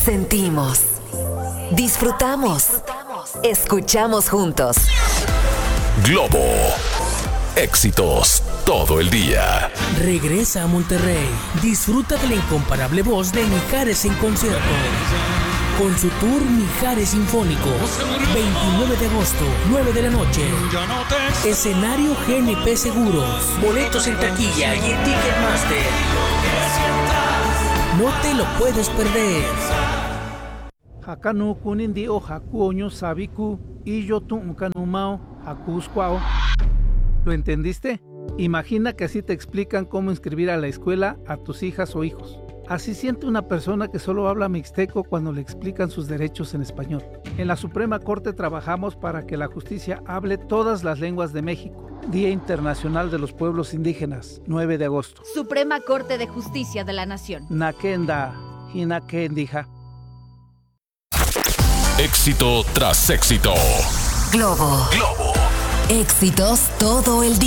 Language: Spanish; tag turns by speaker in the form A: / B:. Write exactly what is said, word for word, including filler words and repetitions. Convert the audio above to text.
A: Sentimos, disfrutamos, escuchamos juntos.
B: Globo. Éxitos todo el día.
C: Regresa a Monterrey. Disfruta de la incomparable voz de Mijares en concierto. Con su tour Mijares Sinfónico. veintinueve de agosto, nueve de la noche. Escenario G N P Seguros. Boletos en taquilla y en Ticketmaster. No te lo puedes perder.
D: Hakanu kunindi o hakuoño sabiku y yo tunkanumao hakuskwao. ¿Lo entendiste? Imagina que así te explican cómo inscribir a la escuela a tus hijas o hijos. Así siente una persona que solo habla mixteco cuando le explican sus derechos en español. En la Suprema Corte trabajamos para que la justicia hable todas las lenguas de México. Día Internacional de los Pueblos Indígenas, nueve de agosto.
E: Suprema Corte de Justicia de la Nación.
D: Nakenda, Hinakendija.
B: Éxito tras éxito.
A: Globo.
B: Globo.
A: Éxitos todo el día.